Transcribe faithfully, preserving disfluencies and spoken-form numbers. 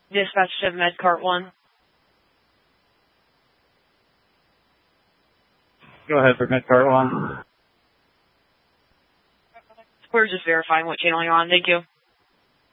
Dispatch to MedCart one. Go ahead for MedCart one. We're just verifying what channel you're on. Thank you.